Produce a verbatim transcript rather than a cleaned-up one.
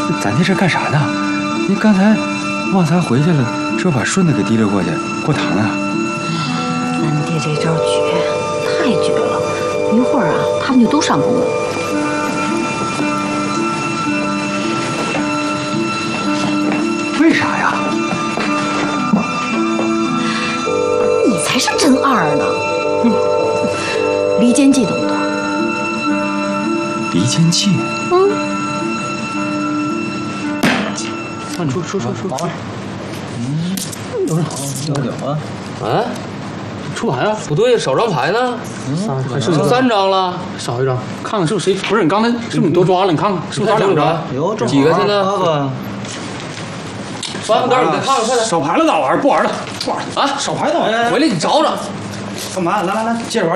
咱在这干啥呢？你刚才旺财回去了，这把顺子给提溜过去过堂啊？ 咱爹这招绝，太绝了！一会儿啊，他们就都上工了。 为啥呀？ 你才是真二呢！嗯，离间计懂不懂？ 离间计？ 嗯。 慢出出出出出。 嗯，都是好，幺九啊。 啊？出牌啊？不对，少张牌呢。嗯，还剩三张了，少一张。看看是不是谁？不是你刚才是不是你多抓了？你看看是不是咱两张？ 有几个现在？ 八个。 翻翻单，你再看看，快点。 少牌了咋玩？不玩了，不玩了啊！少牌咋玩？回来你找找。 干嘛？来来来，接着玩。